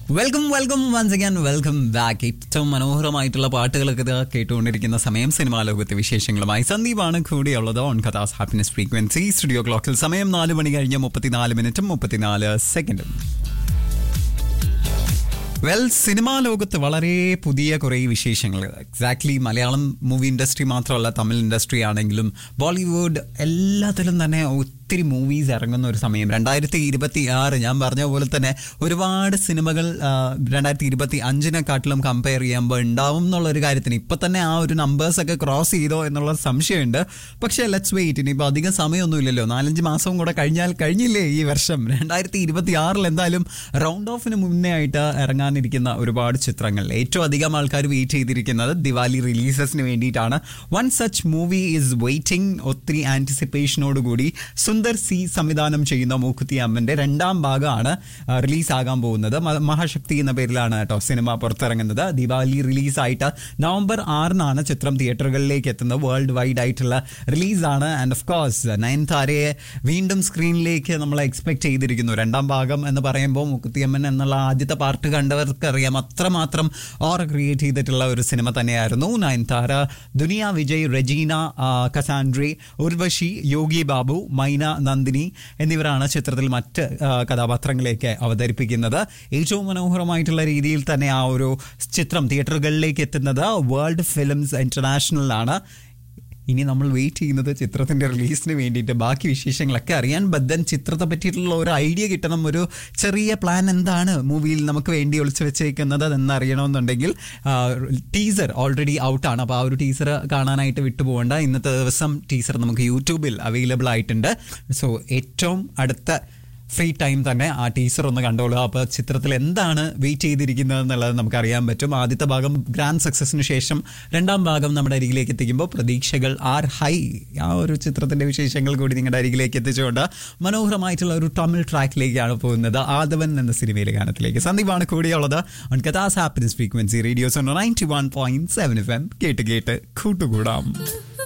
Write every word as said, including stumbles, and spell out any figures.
Welcome welcome once again welcome back. ഏറ്റവും മനോഹരമായിട്ടുള്ള പാട്ടുകളൊക്കെ ഇത് കേട്ടുകൊണ്ടിരിക്കുന്ന സമയം സിനിമാ ലോകത്തെ വിശേഷങ്ങളുമായി സന്ദീപാണ് കൂടിയുള്ളത് ഓൺ കഥാസ് ഹാപ്പിനെസ് ഫ്രീക്വൻസി. സ്റ്റുഡിയോ ക്ലോക്കിൽ സമയം നാല് മണി കഴിഞ്ഞ് മുപ്പത്തിനാല് മിനിറ്റും മുപ്പത്തിനാല് സെക്കൻഡും. വെൽ, സിനിമാ ലോകത്ത് വളരെ പുതിയ കുറേ വിശേഷങ്ങൾ. എക്സാക്ട്ലി മലയാളം മൂവി ഇൻഡസ്ട്രി മാത്രമല്ല, തമിഴ് ഇൻഡസ്ട്രി ആണെങ്കിലും ബോളിവുഡ് എല്ലാത്തിലും തന്നെ ഒത്തിരി മൂവീസ് ഇറങ്ങുന്ന ഒരു സമയം. രണ്ടായിരത്തി ഇരുപത്തി ആറ് ഞാൻ പറഞ്ഞ പോലെ തന്നെ ഒരുപാട് സിനിമകൾ രണ്ടായിരത്തി ഇരുപത്തി അഞ്ചിനെക്കാട്ടിലും കമ്പയർ ചെയ്യുമ്പോൾ ഉണ്ടാവും എന്നുള്ളൊരു കാര്യത്തിന് ഇപ്പം തന്നെ ആ ഒരു നമ്പേഴ്സൊക്കെ ക്രോസ് ചെയ്തോ എന്നുള്ള സംശയമുണ്ട്. പക്ഷേ ലെറ്റ്സ് വെയിറ്റ്. ഇനിയിപ്പോൾ അധികം സമയമൊന്നുമില്ലല്ലോ, നാലഞ്ച് മാസവും കൂടെ കഴിഞ്ഞാൽ കഴിഞ്ഞില്ലേ ഈ വർഷം. രണ്ടായിരത്തി ഇരുപത്തി ആറിൽ എന്തായാലും റൗണ്ട് ഓഫിന് മുന്നേ ആയിട്ട് ഇറങ്ങാനിരിക്കുന്ന ഒരുപാട് ചിത്രങ്ങൾ. ഏറ്റവും അധികം ആൾക്കാർ വെയിറ്റ് ചെയ്തിരിക്കുന്നത് ദിവാലി റിലീസസിന് വേണ്ടിയിട്ടാണ്. One such movie is waiting. ഒത്തിരി ആൻറ്റിസിപ്പേഷനോട് കൂടി സുന്ദർ സി സംവിധാനം ചെയ്യുന്ന മൂക്കുത്തി അമ്മന്റെ രണ്ടാം ഭാഗമാണ് റിലീസാകാൻ പോകുന്നത്. മഹാശക്തി എന്ന പേരിലാണ് കേട്ടോ സിനിമ പുറത്തിറങ്ങുന്നത്. ദിവാലി റിലീസായിട്ട് നവംബർ ആറിനാണ് ചിത്രം തിയേറ്ററുകളിലേക്ക് എത്തുന്നത്. വേൾഡ് വൈഡ് ആയിട്ടുള്ള റിലീസാണ്. ആൻഡ് ഓഫ് കോഴ്സ് നയൻതാരയെ വീണ്ടും സ്ക്രീനിലേക്ക് നമ്മൾ എക്സ്പെക്ട് ചെയ്തിരിക്കുന്നു. രണ്ടാം ഭാഗം എന്ന് പറയുമ്പോൾ മൂക്കുത്തിയമ്മൻ എന്നുള്ള ആദ്യത്തെ പാർട്ട് കണ്ടവർക്കറിയാം അത്രമാത്രം ഓറ ക്രിയേറ്റ് ചെയ്തിട്ടുള്ള ഒരു സിനിമ തന്നെയായിരുന്നു. നയൻതാര, ദുനിയ വിജയ്, റെജീന, കസാൻഡ്രി, ഉർവശി, യോഗി ബാബു, മൈന, നന്ദിനി എന്നിവരാണ് ചിത്രത്തിൽ മറ്റ് കഥാപാത്രങ്ങളെയൊക്കെ അവതരിപ്പിക്കുന്നത്. ഏറ്റവും മനോഹരമായിട്ടുള്ള രീതിയിൽ തന്നെ ആ ഒരു ചിത്രം തിയേറ്ററുകളിലേക്ക് എത്തുന്നത് വേൾഡ് ഫിലിംസ് ഇന്റർനാഷണലാണ്. ഇനി നമ്മൾ വെയിറ്റ് ചെയ്യുന്നത് ചിത്രത്തിൻ്റെ റിലീസിന് വേണ്ടിയിട്ട് ബാക്കി വിശേഷങ്ങളൊക്കെ അറിയാൻ. ബട്ട് ദെൻ ചിത്രത്തെ പറ്റിയിട്ടുള്ള ഒരു ഐഡിയ കിട്ടണം, ഒരു ചെറിയ പ്ലാൻ എന്താണ് മൂവിയിൽ നമുക്ക് വേണ്ടി ഒളിച്ചു വെച്ചേക്കുന്നത് എന്നറിയണമെന്നുണ്ടെങ്കിൽ ടീസർ ഓൾറെഡി ഔട്ടാണ്. അപ്പോൾ ആ ഒരു ടീസർ കാണാനായിട്ട് വിട്ടുപോകേണ്ട. ഇന്നത്തെ ദിവസം ടീസർ നമുക്ക് യൂട്യൂബിൽ അവൈലബിൾ ആയിട്ടുണ്ട്. സോ ഏറ്റവും അടുത്ത ഫ്രീ ടൈം തന്നെ ആ ടീസർ ഒന്ന് കണ്ടോളൂ. അപ്പോൾ ചിത്രത്തിൽ എന്താണ് വെയിറ്റ് ചെയ്തിരിക്കുന്നത് എന്നുള്ളത് നമുക്കറിയാൻ പറ്റും. ആദ്യത്തെ ഭാഗം ഗ്രാൻഡ് സക്സസിന് ശേഷം രണ്ടാം ഭാഗം നമ്മുടെ അരികിലേക്ക് എത്തിക്കുമ്പോൾ പ്രതീക്ഷകൾ ആർ ഹൈ. ആ ഒരു ചിത്രത്തിൻ്റെ വിശേഷങ്ങൾ കൂടി നിങ്ങളുടെ അരികിലേക്ക് എത്തിച്ചുകൊണ്ട് മനോഹരമായിട്ടുള്ള ഒരു തമിഴ് ട്രാക്കിലേക്കാണ് പോകുന്നത്. ആദവൻ എന്ന സിനിമയിലെ ഗാനത്തിലേക്ക്. സന്ദീപാണ് കൂടിയുള്ളത് on കഥാസ് happiness frequency radios ninety one point seven F M. കേട്ട് കേട്ട് കൂട്ടുകൂടാം.